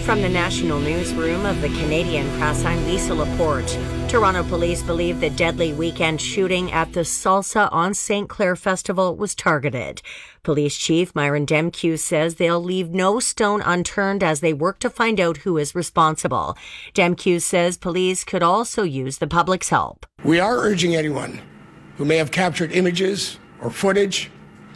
From the National Newsroom of the Canadian Press, I'm Lisa Laporte. Toronto police believe the deadly weekend shooting at the Salsa on St. Clair Festival was targeted. Police Chief Myron Demkiw says they'll leave no stone unturned as they work to find out who is responsible. Demkiw says police could also use the public's help. We are urging anyone who may have captured images or footage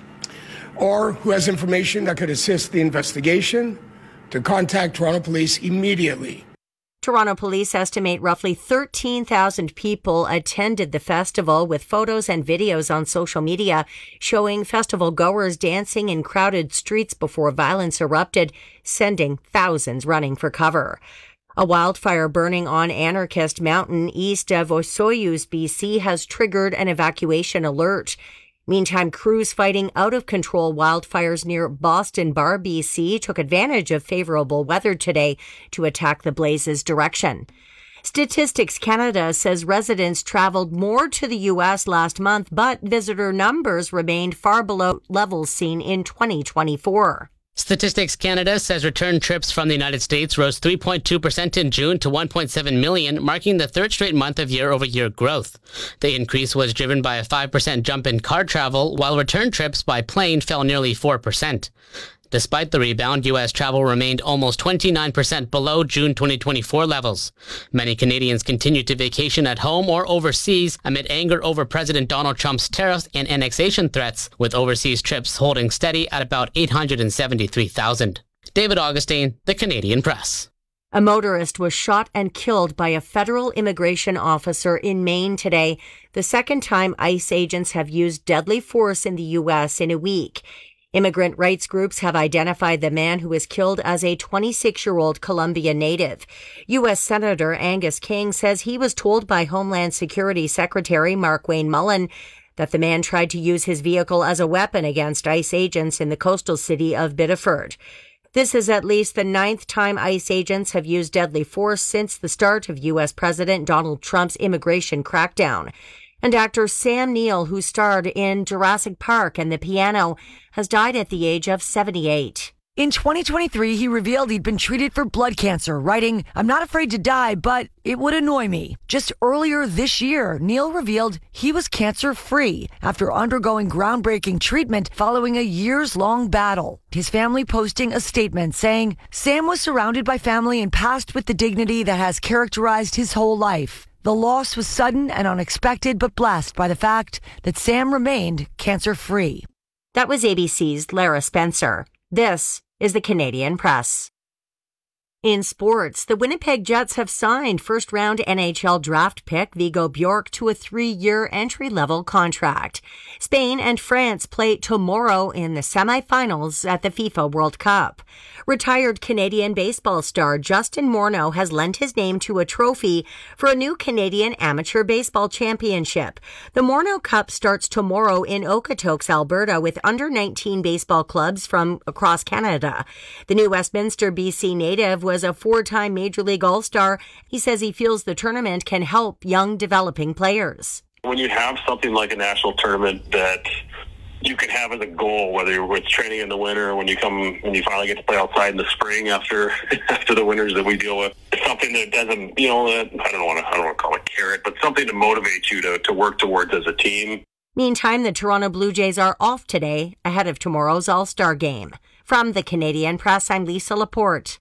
or who has information that could assist the investigation to contact Toronto Police immediately. Toronto police estimate roughly 13,000 people attended the festival, with photos and videos on social media showing festival goers dancing in crowded streets before violence erupted, sending thousands running for cover. A wildfire burning on Anarchist Mountain east of Osoyoos, BC has triggered an evacuation alert. Meantime, crews fighting out-of-control wildfires near Boston Bar, BC, took advantage of favorable weather today to attack the blaze's direction. Statistics Canada says residents traveled more to the U.S. last month, but visitor numbers remained far below levels seen in 2024. Statistics Canada says return trips from the United States rose 3.2% in June to 1.7 million, marking the third straight month of year-over-year growth. The increase was driven by a 5% jump in car travel, while return trips by plane fell nearly 4%. Despite the rebound, U.S. travel remained almost 29% below June 2024 levels. Many Canadians continue to vacation at home or overseas amid anger over President Donald Trump's tariffs and annexation threats, with overseas trips holding steady at about 873,000. David Augustine, The Canadian Press. A motorist was shot and killed by a federal immigration officer in Maine today, the second time ICE agents have used deadly force in the U.S. in a week. Immigrant rights groups have identified the man who was killed as a 26-year-old Colombia native. U.S. Senator Angus King says he was told by Homeland Security Secretary Markwayne Mullin that the man tried to use his vehicle as a weapon against ICE agents in the coastal city of Biddeford. This is at least the 9th time ICE agents have used deadly force since the start of U.S. President Donald Trump's immigration crackdown. And actor Sam Neill, who starred in Jurassic Park and The Piano, has died at the age of 78. In 2023, he revealed he'd been treated for blood cancer, writing, "I'm not afraid to die, but it would annoy me." Just earlier this year, Neill revealed he was cancer-free after undergoing groundbreaking treatment following a years-long battle. His family posting a statement saying, "Sam was surrounded by family and passed with the dignity that has characterized his whole life. The loss was sudden and unexpected, but blessed by the fact that Sam remained cancer-free." That was ABC's Lara Spencer. This is the Canadian Press. In sports, the Winnipeg Jets have signed first-round NHL draft pick Vigo Bjork to a 3-year entry-level contract. Spain and France play tomorrow in the semifinals at the FIFA World Cup. Retired Canadian baseball star Justin Morneau has lent his name to a trophy for a new Canadian Amateur Baseball Championship. The Morneau Cup starts tomorrow in Okotoks, Alberta, with under-19 baseball clubs from across Canada. The New Westminster, BC native was a 4-time Major League All-Star. He says he feels the tournament can help young developing players. When you have something like a national tournament that you can have as a goal, whether you're with training in the winter or when you finally get to play outside in the spring after the winters that we deal with, it's something that doesn't, I don't want to call it carrot, but something to motivate you to work towards as a team. Meantime, the Toronto Blue Jays are off today ahead of tomorrow's All-Star game. From the Canadian Press, I'm Lisa Laporte.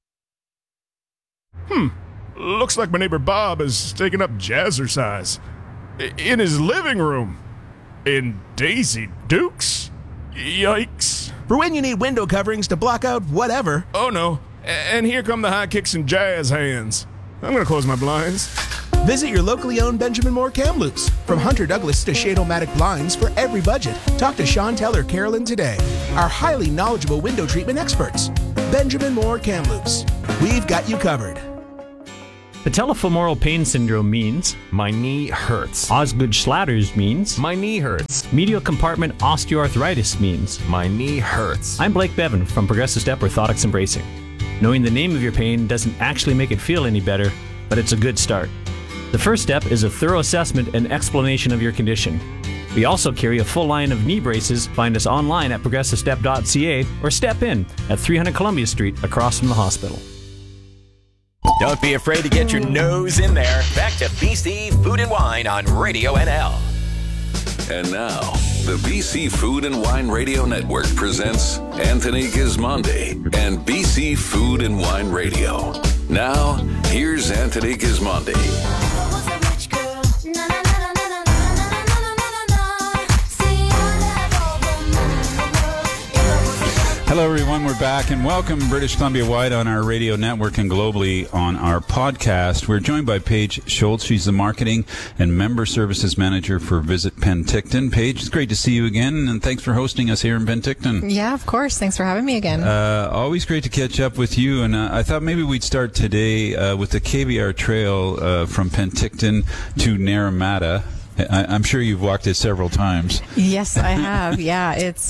Looks like my neighbor Bob is taking up jazzercise. In his living room. In Daisy Dukes? Yikes. For when you need window coverings to block out whatever. Oh no. And here come the high kicks and jazz hands. I'm gonna close my blinds. Visit your locally owned Benjamin Moore Kamloops. From Hunter Douglas to Shade-O-Matic blinds for every budget. Talk to Chantel or Carolyn today. Our highly knowledgeable window treatment experts. Benjamin Moore Kamloops. We've got you covered. Patellofemoral pain syndrome means my knee hurts. Osgood-Schlatters means my knee hurts. Medial compartment osteoarthritis means my knee hurts. I'm Blake Bevan from Progressive Step Orthotics and Bracing. Knowing the name of your pain doesn't actually make it feel any better, but it's a good start. The first step is a thorough assessment and explanation of your condition. We also carry a full line of knee braces. Find us online at progressivestep.ca or step in at 300 Columbia Street across from the hospital. Don't be afraid to get your nose in there. Back to BC Food and Wine on Radio NL. And now, the BC Food and Wine Radio Network presents Anthony Gismondi and BC Food and Wine Radio. Now, here's Anthony Gismondi. Hello, everyone. We're back, and welcome British Columbia-wide on our radio network and globally on our podcast. We're joined by Paige Schultz. She's the Marketing and Member Services Manager for Visit Penticton. Paige, it's great to see you again, and thanks for hosting us here in Penticton. Yeah, of course. Thanks for having me again. Always great to catch up with you, and I thought maybe we'd start today with the KVR Trail from Penticton to Naramata. I'm sure you've walked it several times. Yes, I have. Yeah, it's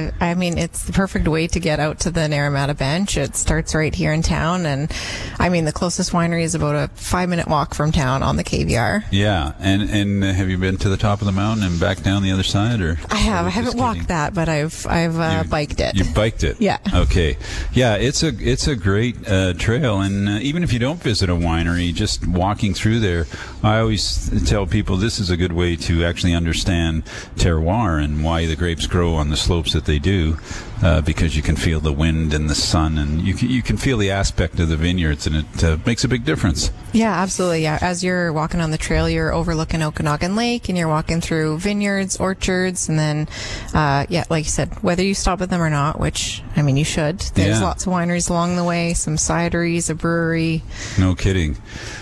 it's the perfect way to get out to the Naramata Bench. It starts right here in town, and the closest winery is about a 5-minute walk from town on the KVR. Yeah, and have you been to the top of the mountain and back down the other side, or? I have. I haven't walked that, but I've biked it. You biked it? Yeah. Okay. Yeah, it's a great trail, and even if you don't visit a winery, just walking through there, I always tell people this is a good way to actually understand terroir and why the grapes grow on the slopes that they do, because you can feel the wind and the sun, and you can feel the aspect of the vineyards, and it makes a big difference. Yeah, absolutely. Yeah, as you're walking on the trail, you're overlooking Okanagan Lake, and you're walking through vineyards, orchards, and then, like you said, whether you stop at them or not, which you should. There's lots of wineries along the way, some cideries, a brewery. No kidding.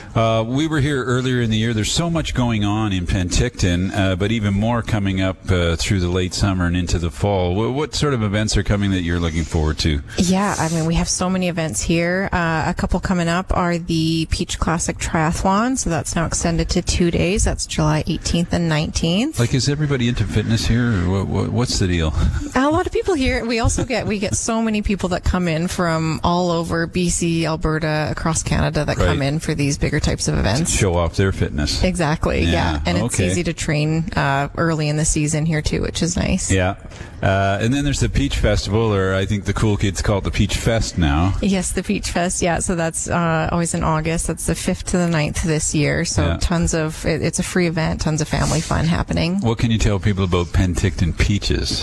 We were here earlier in the year. There's so much going on in Penticton, but even more coming up through the late summer and into the fall. What sort of events are coming that you're looking forward to? Yeah, we have so many events here. A couple coming up are the Peach Classic Triathlon, so that's now extended to 2 days. That's July 18th and 19th. Like, is everybody into fitness here, or what's the deal? A lot of people here. We also get so many people that come in from all over BC, Alberta, across Canada that come in for these bigger types of events. Show off their fitness. Exactly, yeah. And it's easy to train early in the season here too, which is nice. Yeah. And then there's the Peach Festival, or I think the cool kids call it the Peach Fest now. Yes, the Peach Fest, yeah. So that's always in August. That's the 5th to the 9th this year. So it's a free event, tons of family fun happening. What can you tell people about Penticton peaches?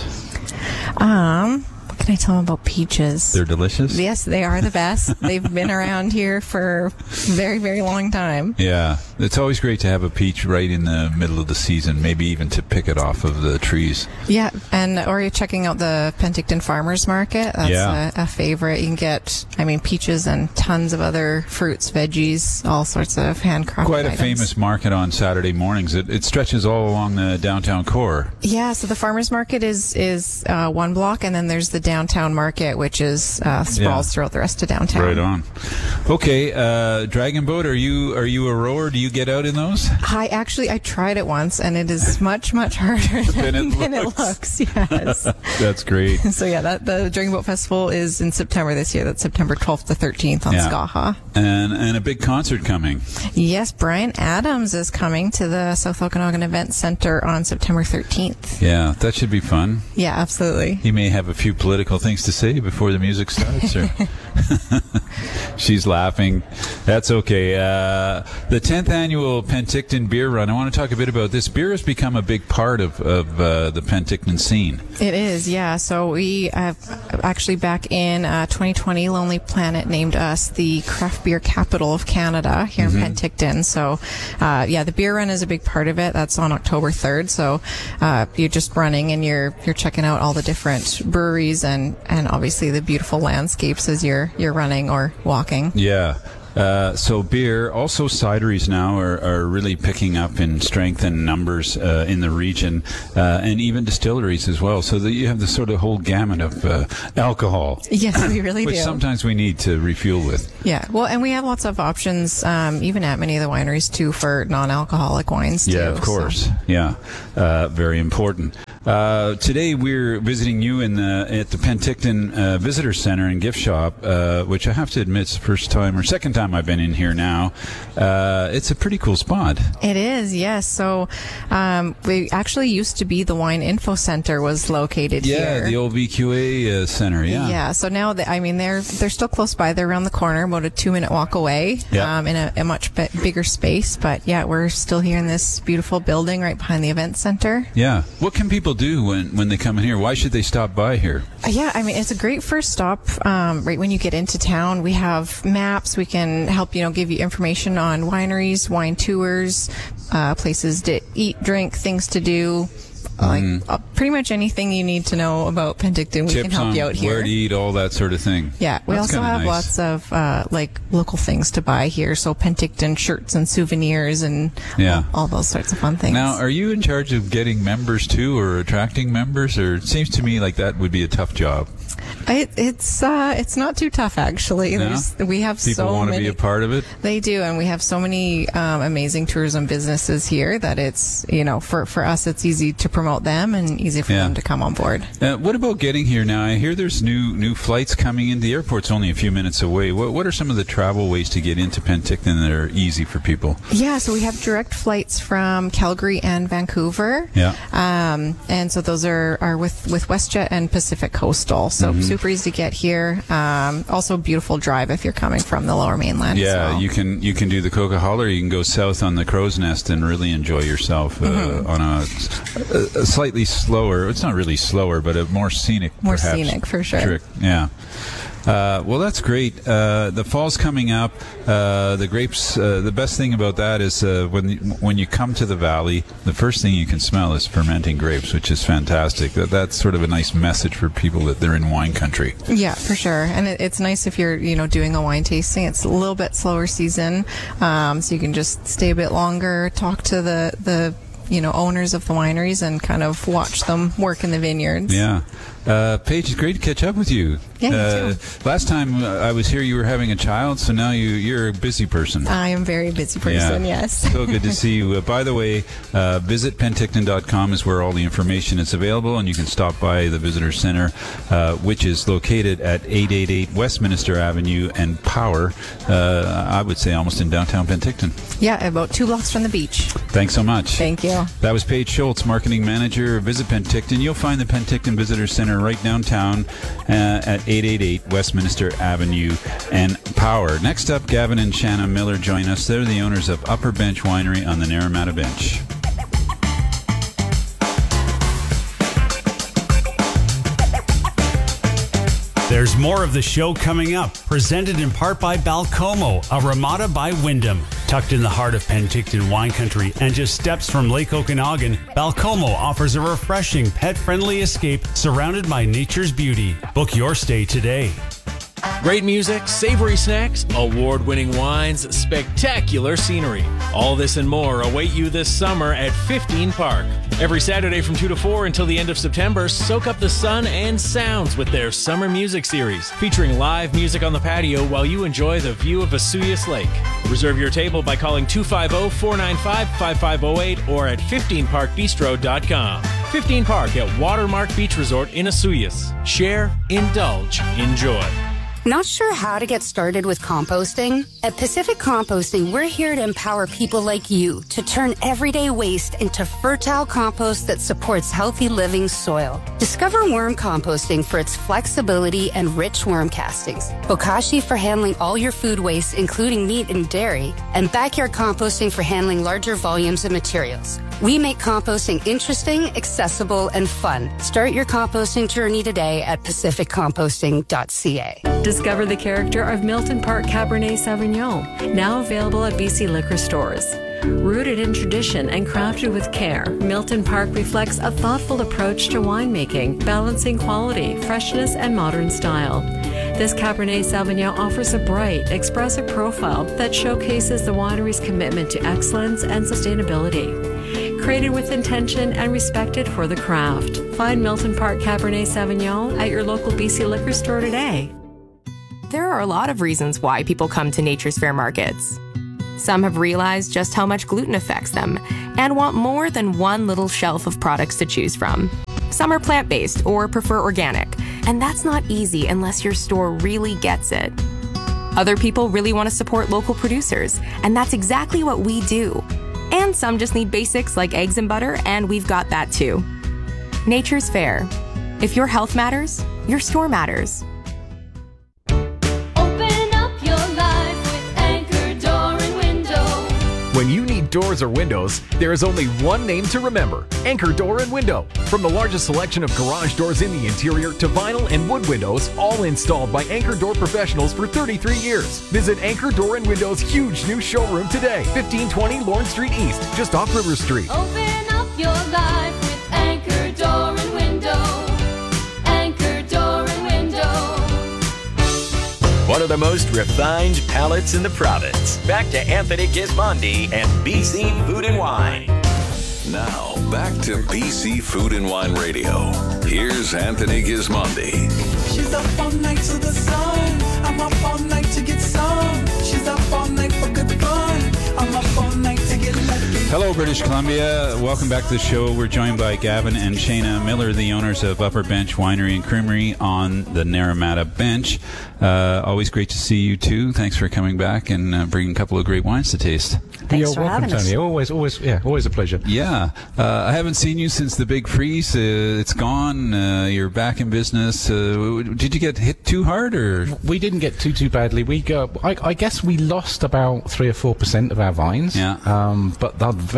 What can I tell them about peaches? They're delicious? Yes, they are the best. They've been around here for a very, very long time. Yeah. It's always great to have a peach right in the middle of the season, maybe even to pick it off of the trees. Yeah, or you're checking out the Penticton Farmers Market. That's a favorite. You can get, peaches and tons of other fruits, veggies, all sorts of handcrafted Quite a items. famous market on Saturday mornings. It stretches all along the downtown core. Yeah, so the Farmers Market is one block, and then there's the downtown market, which is sprawls throughout the rest of downtown. Right on. Okay, Dragon Boat, are you a rower? Do you get out in those? I tried it once, and it is much, much harder than it looks. Yes. That's great. So the Dragon Boat Festival is in September this year. That's September 12th to 13th on Skaha. And a big concert coming. Yes, Bryan Adams is coming to the South Okanagan Event Center on September 13th. Yeah, that should be fun. Yeah, absolutely. He may have a few political things to say before the music starts. Or she's laughing. That's okay. The 10th annual Penticton Beer Run. I want to talk a bit about this. Beer has become a big part of the Penticton scene. It is, yeah. So we have actually back in 2020, Lonely Planet named us the craft beer capital of Canada here in Penticton. So, the beer run is a big part of it. That's on October 3rd. So you're just running and you're checking out all the different breweries and obviously the beautiful landscapes as you're running or walking. Yeah. So beer, also cideries now are really picking up in strength and numbers in the region, and even distilleries as well. So that you have the sort of whole gamut of alcohol. Yes, we really which do. sometimes we need to refuel with. Yeah, well, and we have lots of options, even at many of the wineries too, for non-alcoholic wines too. Yeah, of course. So. Yeah, very important. Today we're visiting you at the Penticton Visitor Center and Gift Shop, which I have to admit is the first time or second time I've been in here now. It's a pretty cool spot. It is, yes. So we actually used to be the Wine Info Center was located here. Yeah, the old VQA Center, yeah. Yeah, so now, they're still close by. They're around the corner, about a 2-minute walk away, in a much bigger space. But yeah, we're still here in this beautiful building right behind the event center. Yeah. What can people do when they come in here? Why should they stop by here? Yeah, I mean, it's a great first stop right when you get into town. We have maps. We can help, give you information on wineries, wine tours, places to eat, drink, things to do. Pretty much anything you need to know about Penticton, we can help you out here. Where to eat, all that sort of thing. Yeah, we also have lots of local things to buy here. So Penticton shirts and souvenirs and all those sorts of fun things. Now, are you in charge of getting members too, or attracting members? Or it seems to me like that would be a tough job. It's not too tough, actually. No? We have people want to be a part of it. They do, and we have so many amazing tourism businesses here that it's for us it's easy to promote them and easy for them to come on board. What about getting here now? I hear there's new flights coming in. The airport's only a few minutes away. What are some of the travel ways to get into Penticton that are easy for people? Yeah, so we have direct flights from Calgary and Vancouver. Yeah. And so those are with WestJet and Pacific Coastal. So super easy to get here. Also beautiful drive if you're coming from the Lower Mainland. Yeah, as well. you can do the Coquihalla, or you can go south on the Crow's Nest and really enjoy yourself on a slightly slower. It's not really slower, but a more scenic. More scenic for sure. Trick. Yeah. Well, that's great. The fall's coming up. The grapes. The best thing about that is when you come to the valley, the first thing you can smell is fermenting grapes, which is fantastic. That's sort of a nice message for people that they're in wine country. Yeah, for sure. And it's nice if you're doing a wine tasting. It's a little bit slower season, so you can just stay a bit longer, talk to the owners of the wineries and kind of watch them work in the vineyards. Yeah. Paige, it's great to catch up with you. Yeah, you too. Last time I was here, you were having a child, so now you're a busy person. I am a very busy person, yes. So good to see you. By the way, visit Penticton.com is where all the information is available, and you can stop by the Visitor Center, which is located at 888 Westminster Avenue and Power, I would say almost in downtown Penticton. Yeah, about 2 blocks from the beach. Thanks so much. Thank you. That was Paige Schultz, Marketing Manager. Visit Penticton. You'll find the Penticton Visitor Center right downtown at 888 Westminster Avenue and Power. Next up, Gavin and Shanna Miller join us. They're the owners of Upper Bench Winery on the Naramata Bench. There's more of the show coming up, presented in part by Balcomo, a Ramada by Wyndham. Tucked in the heart of Penticton wine country and just steps from Lake Okanagan, Balcomo offers a refreshing, pet-friendly escape surrounded by nature's beauty. Book your stay today. Great music, savory snacks, award-winning wines, spectacular scenery. All this and more await you this summer at 15 Park. Every Saturday from 2 to 4 until the end of September, soak up the sun and sounds with their summer music series, featuring live music on the patio while you enjoy the view of Vesuvius Lake. Reserve your table by calling 250-495-5508 or at 15parkbistro.com. 15 Park at Watermark Beach Resort in Vesuvius. Share, indulge, enjoy. Not sure how to get started with composting? At Pacific Composting, we're here to empower people like you to turn everyday waste into fertile compost that supports healthy living soil. Discover worm composting for its flexibility and rich worm castings, Bokashi for handling all your food waste, including meat and dairy, and backyard composting for handling larger volumes of materials. We make composting interesting, accessible, and fun. Start your composting journey today at pacificcomposting.ca. Discover the character of Milton Park Cabernet Sauvignon, now available at BC liquor stores. Rooted in tradition and crafted with care, Milton Park reflects a thoughtful approach to winemaking, balancing quality, freshness, and modern style. This Cabernet Sauvignon offers a bright, expressive profile that showcases the winery's commitment to excellence and sustainability. Created with intention and respected for the craft. Find Milton Park Cabernet Sauvignon at your local BC liquor store today. There are a lot of reasons why people come to Nature's Fair markets. Some have realized just how much gluten affects them and want more than one little shelf of products to choose from. Some are plant-based or prefer organic, and that's not easy unless your store really gets it. Other people really want to support local producers, and that's exactly what we do. And some just need basics like eggs and butter, and we've got that too. Nature's Fair. If your health matters, your store matters. Open up your life with Anchor Door and Window. When you need doors or windows, there is only one name to remember: Anchor Door and Window. From the largest selection of garage doors in the interior to vinyl and wood windows, all installed by Anchor Door professionals for 33 years. Visit Anchor Door and Window's huge new showroom today, 1520 Lawrence Street East, just off River Street. Open up your life with Anchor Door and Window. Anchor Door and Window. One of the most refined palates in the province. Back to Anthony Gismondi and BC Food and Wine. Now, back to BC Food and Wine Radio. Here's Anthony Gismondi. She's up all night to the sun. I'm up all night to get some. She's up all night for good fun. I'm up all night to get lucky. Hello, British Columbia. Welcome back to the show. We're joined by Gavin and Shayna Miller, the owners of Upper Bench Winery and Creamery on the Naramata Bench. Always great to see you two. Thanks for coming back and bringing a couple of great wines to taste. You're welcome, Tony. Always a pleasure. Yeah. I haven't seen you since the big freeze. It's gone. You're back in business. Did you get hit too hard, or? We didn't get too badly. I guess we lost about 3 or 4% of our vines. Yeah. But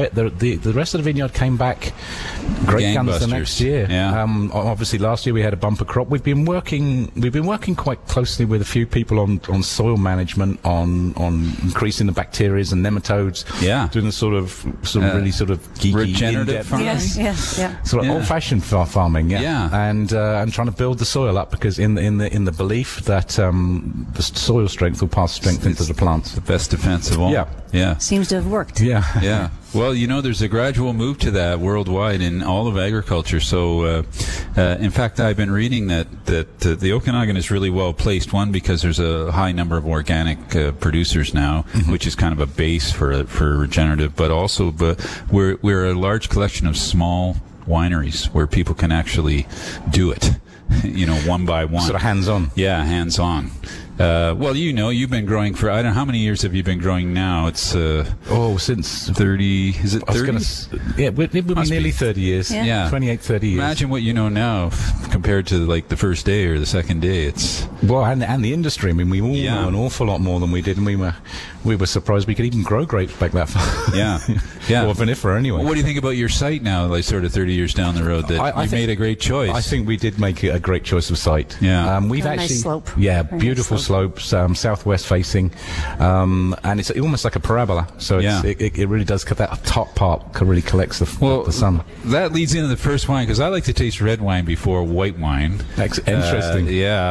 the rest of the vineyard came back great guns the next year. Yeah. Obviously, last year we had a bumper crop. We've been working quite closely with a few people on soil management, on increasing the bacteria and nematodes. Yeah. Doing sort of really geeky, regenerative farming. Yes. Sort of old-fashioned farming, Yeah. and trying to build the soil up, because in the belief that the soil strength will pass strength into the plants. The best defense of all. Yeah. Seems to have worked. Yeah. Well, there's a gradual move to that worldwide in all of agriculture. So, in fact, I've been reading that the Okanagan is really well placed. One, because there's a high number of organic producers now, which is kind of a base for regenerative, but also, we're a large collection of small wineries where people can actually do it, one by one. Sort of hands-on. Yeah, hands-on. Well, you've been growing for, I don't know, how many years have you been growing now? It's since 30. Is it 30? It would be nearly 30 years. Yeah. 28, 30 years. Imagine what you know now compared to like the first day or the second day. It's and the industry. I mean, we all know an awful lot more than we did, and we were surprised we could even grow grapes back that far. Yeah. Or vinifera anyway. Well, what do you think about your site now, like sort of 30 years down the road? That you made a great choice. I think we did make a great choice of site. Yeah. We've Very actually nice slope. Yeah, Very beautiful nice slopes, southwest facing, and it's almost like a parabola. So it really does cut that top part. Really collects the sun. That leads into the first wine, because I like to taste red wine before white wine. Interesting.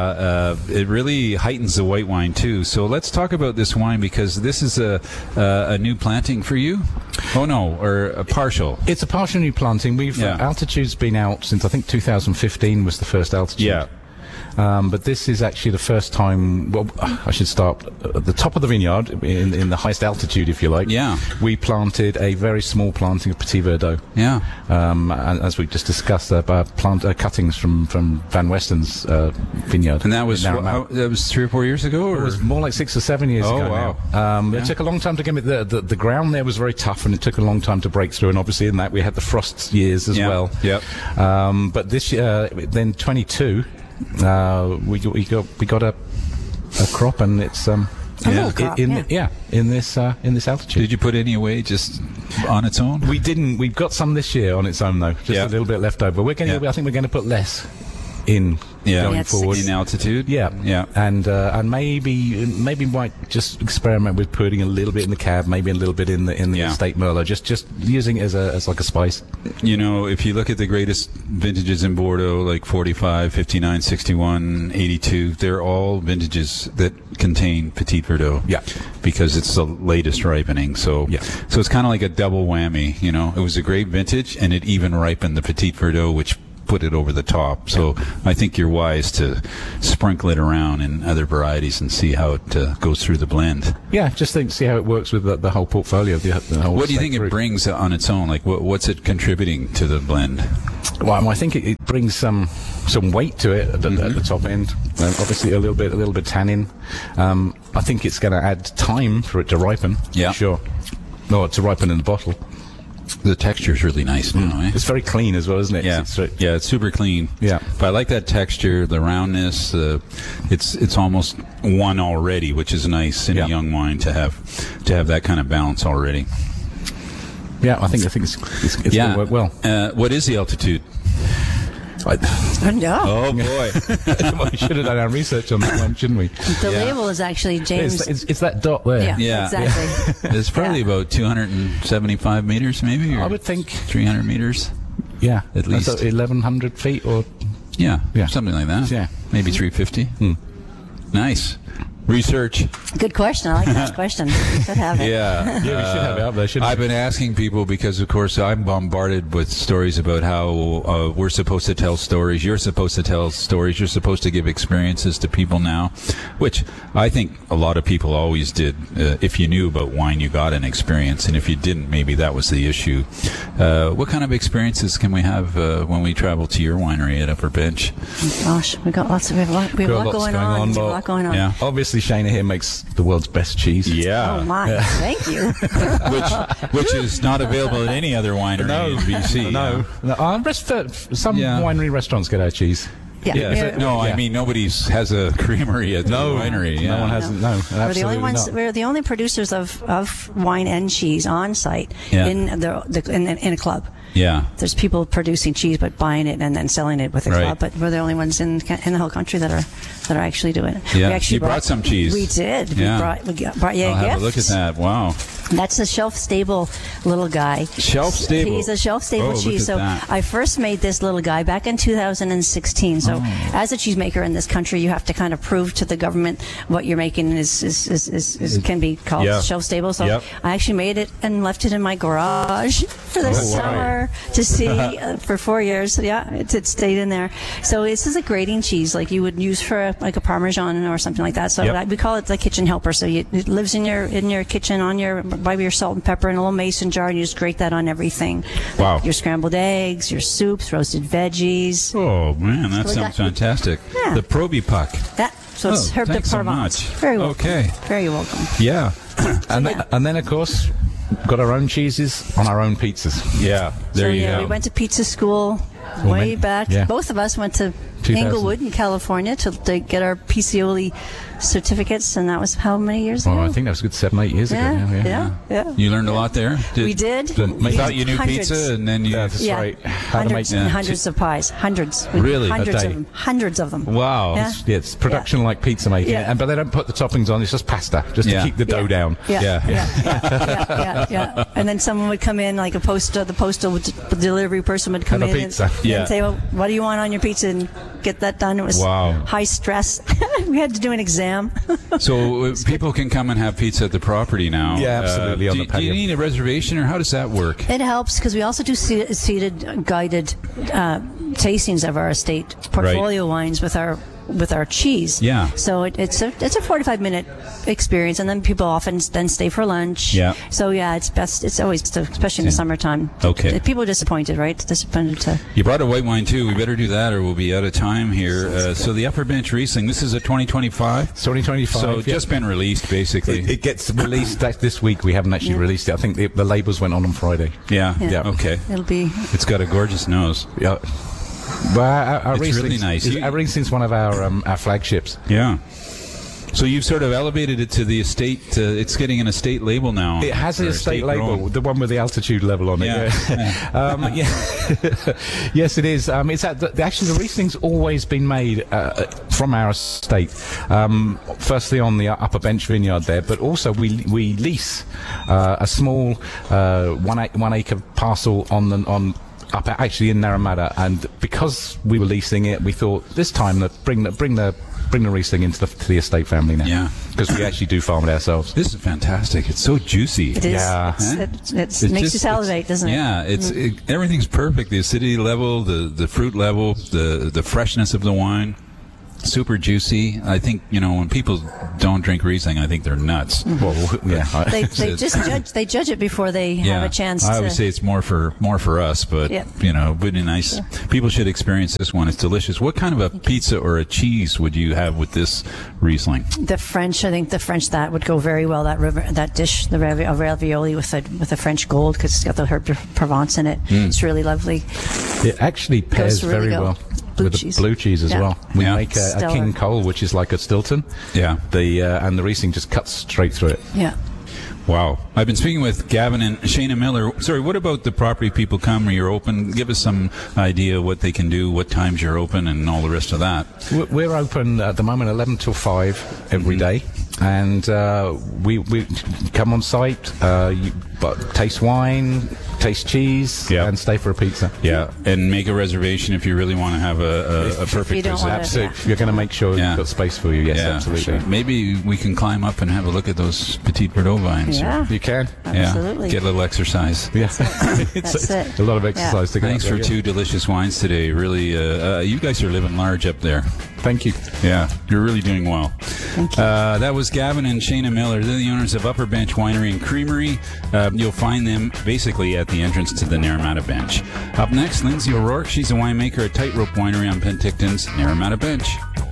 It really heightens the white wine too. So let's talk about this wine, because this is a new planting for you. Oh no, or a partial. It's a partial new planting. Altitude's been out since I think 2015 was the first altitude. Yeah. But this is actually the first time. Well, I should start at the top of the vineyard, in the highest altitude, if you like. Yeah. We planted a very small planting of Petit Verdot. Yeah. And as we just discussed, cuttings from Van Westen's vineyard. And that was that was 3 or 4 years ago, or? It was more like 6 or 7 years ago. Wow. Now. It took a long time to get it. The ground there was very tough, and it took a long time to break through. And obviously, in that we had the frost years as well. Yep. But this year, then 22. We got a crop, and it's in this altitude. Did you put any away just on its own? We didn't. We've got some this year on its own though, just a little bit left over. I think we're going to put less in going forward in altitude. And maybe might just experiment with putting a little bit in the cab, maybe a little bit in the estate Merlot, just using it as like a spice. If you look at the greatest vintages in Bordeaux, like 45, 59, 61, 82, they're all vintages that contain Petit Verdot. Yeah. Because it's the latest ripening. So it's kind of like a double whammy. It was a great vintage, and it even ripened the Petit Verdot, which put it over the top. So I think you're wise to sprinkle it around in other varieties and see how it goes through the blend. Yeah, just see how it works with the whole portfolio. The whole what do you think fruit. it brings on its own? Like, what's it contributing to the blend? Well, I think it brings some weight to it at the top end. Obviously, a little bit of tannin. I think it's going to add time for it to ripen. Yeah, sure. No, to ripen in the bottle. The texture is really nice now. Eh? It's very clean as well, isn't it? Yeah, it's super clean. Yeah, but I like that texture, the roundness. It's almost one already, which is nice in a young wine to have that kind of balance already. Yeah, I think it's going to work well. What is the altitude? No. Oh boy, we should have done our research on that one, shouldn't we? The label is actually James. It's that dot there. Yeah, exactly. It's probably about 275 meters, maybe. Or I would think 300 meters. Yeah, at least 1,100 feet, or yeah, something like that. Yeah, maybe 350. Nice. Research. Good question. I like that question. We should have it. Yeah, we should have it out there. I've been asking people because, of course, I'm bombarded with stories about how we're supposed to tell stories. You're supposed to tell stories. You're supposed to give experiences to people now, which I think a lot of people always did. If you knew about wine, you got an experience, and if you didn't, maybe that was the issue. What kind of experiences can we have when we travel to your winery at Upper Bench? Gosh, we have a lot going on. We have a lot going on. Yeah, obviously. Shana here makes the world's best cheese. Yeah. Oh my! Thank you. which is not available at any other winery in BC. No. Some winery restaurants get our cheese. I mean nobody has a creamery at the winery. No one has. No, we're the only ones. We're the only producers of wine and cheese on site in a club. Yeah, there's people producing cheese but buying it and then selling it with the club. But we're the only ones in the whole country that are actually doing it. Yeah, we actually brought some cheese. We did. Yeah. We brought you I'll gifts. have a look at that. Wow. That's a shelf-stable little guy. Shelf-stable? He's a shelf-stable cheese. So I first made this little guy back in 2016. So as a cheesemaker in this country, you have to kind of prove to the government what you're making is can be called shelf-stable. So I actually made it and left it in my garage for the summer to see for 4 years. Yeah, it stayed in there. So this is a grating cheese like you would use for a Parmesan or something like that. So we call it the kitchen helper. So it lives in your kitchen by your salt and pepper in a little mason jar, and you just grate that on everything. Wow. Your scrambled eggs, your soups, roasted veggies. Oh man, that sounds fantastic. Yeah. The Proby Puck. So it's Herb de Provence. So much. Very welcome. Okay. Very welcome. Yeah. And then of course got our own cheeses on our own pizzas. Yeah. There you go. We went to pizza school way back. Yeah. Both of us went to Inglewood in California to get our Pizzaioli certificates, and that was how many years ago? I think that was a good 7-8 years ago. Yeah. You learned a lot there? We did. You thought you knew pizza, and then you... That's right. Hundreds of pies. Hundreds. Really? Hundreds of them. Wow. Yeah. It's production like pizza making. Yeah. But they don't put the toppings on. It's just pasta, just to keep the dough down. Yeah. And then someone would come in, like the postal delivery person would come in and say, well, what do you want on your pizza? And get that done. It was high stress. We had to do an exam. So people can come and have pizza at the property now. Yeah, absolutely. On the patio. Do you need a reservation, or how does that work? It helps because we also do seated guided tastings of our estate portfolio wines with our cheese. Yeah. So it's a 45-minute experience, and then people often then stay for lunch. Yeah. So it's best. It's always, especially in the summertime. Okay. People are disappointed, right? Disappointed to. You brought a white wine too. We better do that, or we'll be out of time here. So the Upper Bench Riesling. This is a 2025. It's 2025. So just been released, basically. It gets released this week. We haven't actually released it. I think the labels went on Friday. Yeah. Okay. It'll be. It's got a gorgeous nose. Yeah. Well, our it's really nice. Our Riesling's one of our flagships. Yeah. So you've sort of elevated it to the estate. It's getting an estate label now. It has an estate label, the one with the altitude level on it. Yes, it is. It's actually the Riesling's always been made from our estate. Firstly on the Upper Bench vineyard there, but also we lease a small 1 acre parcel up actually in Naramata, and because we were leasing it, we thought this time that bring the Riesling into the estate family now. Yeah. because we actually do farm it ourselves. This is fantastic. It's so juicy. It is. Yeah. It makes you salivate, doesn't it? Yeah, everything's perfect. The acidity level, the fruit level, the freshness of the wine. Super juicy. I think, when people don't drink Riesling, I think they're nuts. Well, yeah. They judge it before they have a chance to. I would say it's more for us, but, really nice. Yeah. People should experience this one. It's delicious. What kind of a pizza or a cheese would you have with this Riesling? The French, I think that would go very well. That dish, the ravioli with the French gold, because it's got the herb de Provence in it. It's really lovely. It actually pairs very well. With the blue cheese as well. We make a King Cole, which is like a Stilton. Yeah. And the Riesling just cuts straight through it. Yeah. Wow. I've been speaking with Gavin and Shayna Miller. Sorry, what about the property people come or you're open? Give us some idea what they can do, what times you're open, and all the rest of that. We're open at the moment 11 till 5 every day. And we come on site, taste wine, taste cheese, and stay for a pizza. Yeah, and make a reservation if you really want to have a perfect visit. Absolutely. You're going to make sure you've got space for you. Yes, absolutely. Sure. Maybe we can climb up and have a look at those Petit Verdot vines. Yeah, you can. Absolutely. Get a little exercise. Yeah, That's it. A lot of exercise to get. Thanks for two delicious wines today. Really, you guys are living large up there. Thank you. Yeah, you're really doing well. Thank you. That was Gavin and Shayna Miller. They're the owners of Upper Bench Winery and Creamery. You'll find them basically at the entrance to the Naramata Bench. Up next, Lindsay O'Rourke. She's a winemaker at Tightrope Winery on Penticton's Naramata Bench.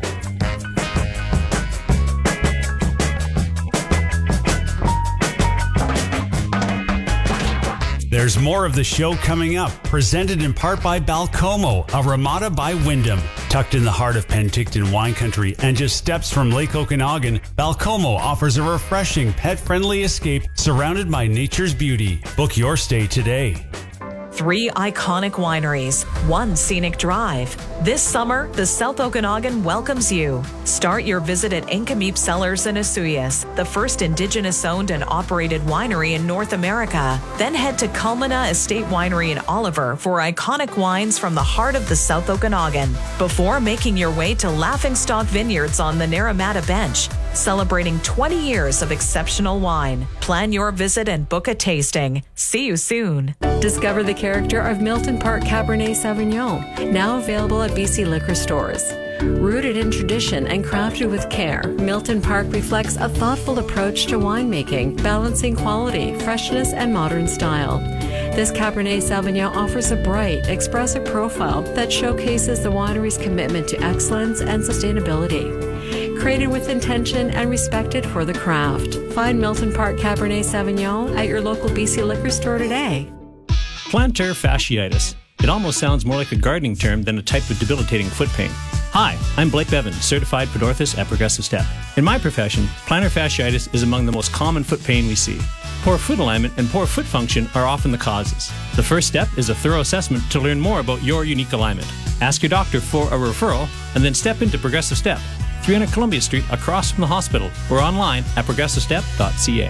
There's more of the show coming up, presented in part by Balcomo, a Ramada by Wyndham. Tucked in the heart of Penticton wine country and just steps from Lake Okanagan, Balcomo offers a refreshing, pet-friendly escape surrounded by nature's beauty. Book your stay today. 3 iconic wineries, 1 scenic drive. This summer, the South Okanagan welcomes you. Start your visit at Incameep Cellars in Osoyoos, the first Indigenous-owned and operated winery in North America. Then head to Culmina Estate Winery in Oliver for iconic wines from the heart of the South Okanagan. Before making your way to Laughingstock Vineyards on the Naramata Bench, celebrating 20 years of exceptional wine. Plan your visit and book a tasting. See you soon. Discover the character of Milton Park Cabernet Sauvignon, now available at BC liquor stores. Rooted in tradition and crafted with care, Milton Park reflects a thoughtful approach to winemaking, balancing quality, freshness, and modern style. This Cabernet Sauvignon offers a bright, expressive profile that showcases the winery's commitment to excellence and sustainability. Created with intention and respected for the craft. Find Milton Park Cabernet Sauvignon at your local BC liquor store today. Plantar fasciitis. It almost sounds more like a gardening term than a type of debilitating foot pain. Hi, I'm Blake Bevan, certified podorthist at Progressive Step. In my profession, plantar fasciitis is among the most common foot pain we see. Poor foot alignment and poor foot function are often the causes. The first step is a thorough assessment to learn more about your unique alignment. Ask your doctor for a referral and then step into Progressive Step, 300 Columbia Street across from the hospital, or online at progressivestep.ca.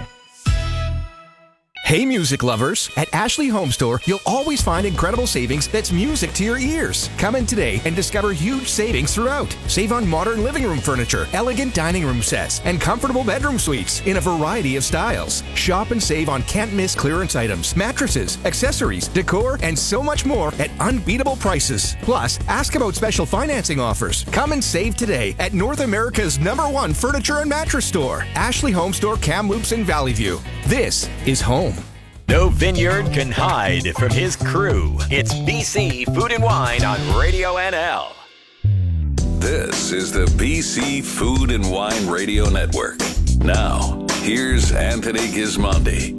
Hey music lovers! At Ashley Home Store, you'll always find incredible savings that's music to your ears. Come in today and discover huge savings throughout. Save on modern living room furniture, elegant dining room sets, and comfortable bedroom suites in a variety of styles. Shop and save on can't-miss clearance items, mattresses, accessories, decor, and so much more at unbeatable prices. Plus, ask about special financing offers. Come and save today at North America's #1 furniture and mattress store, Ashley Home Store, Kamloops in Valley View. This is home. No vineyard can hide from his crew. It's BC Food and Wine on Radio NL. This is the BC Food and Wine Radio Network. Now, here's Anthony Gismondi.